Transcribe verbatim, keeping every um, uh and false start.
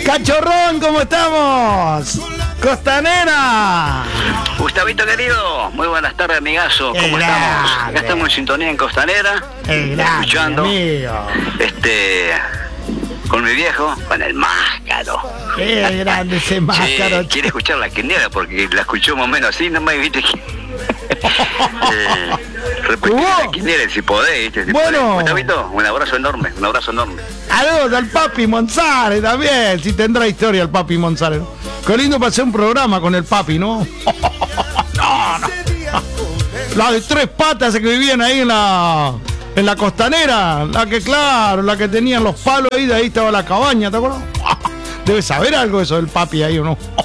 Cachorrón, ¿cómo estamos? Costanera. Gustavito querido, muy buenas tardes, amigazo. ¿Cómo El estamos? grande. Acá estamos en sintonía en Costanera, El grande, escuchando, amigo. este, con mi viejo, con el máscaro. Qué grande ese máscaro. Che, quiere escuchar la quiniela porque la escuchó más o menos así, no me viste que. eh, repetir la quiniela si podés, ¿viste? Si Bueno. podés. Gustavito, un abrazo enorme, un abrazo enorme. Saludos al Papi Monzales también, si tendrá historia el Papi Monzales. Qué lindo para hacer un programa con el Papi, ¿no? No, no. La de tres patas que vivían ahí en la en la Costanera, la que claro, la que tenían los palos ahí, de ahí estaba la cabaña, ¿te acuerdas? Debe saber algo eso del Papi ahí, ¿o no?